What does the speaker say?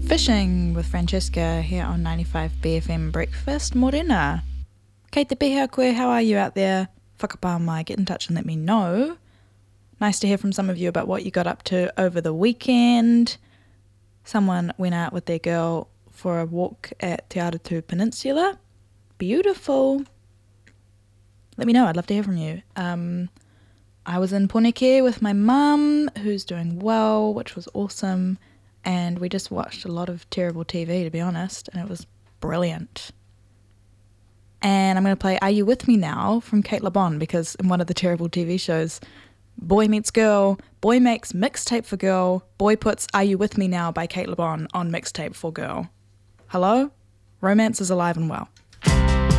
Fishing with Francesca here on 95 BFM Breakfast Morena. Kei te pihea koe, how are you out there? Whakapā mai, get in touch and let me know. Nice to hear from some of you about what you got up to over the weekend. Someone went out with their girl for a walk at Te Aratu Peninsula. Beautiful. Let me know, I'd love to hear from you. I was in Poneke with my mum, who's doing well, which was awesome. And we just watched a lot of terrible TV, to be honest, and it was brilliant. And I'm going to play Are You With Me Now from Kate LeBon, because in one of the terrible TV shows, boy meets girl, boy makes mixtape for girl, boy puts Are You With Me Now by Kate LeBon on mixtape for girl. Hello? Romance is alive and well.